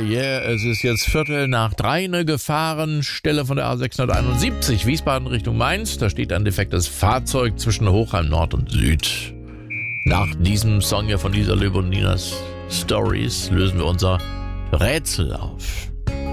yeah, es ist jetzt 2:45, eine Gefahrenstelle von der A671, Wiesbaden Richtung Mainz. Da steht ein defektes Fahrzeug zwischen Hochheim Nord und Süd. Nach diesem Song hier von Lisa Löbe und Ninas Stories lösen wir unser Rätsel auf.